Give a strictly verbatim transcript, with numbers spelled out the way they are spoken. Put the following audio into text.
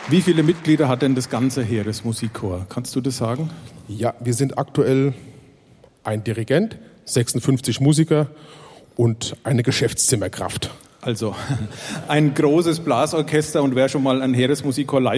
Wie viele Mitglieder hat denn das ganze Heeresmusikchor? Kannst du das sagen? Ja, wir sind aktuell ein Dirigent, sechsundfünfzig Musiker und eine Geschäftszimmerkraft. Also ein großes Blasorchester, und wer schon mal ein Heeresmusikchor live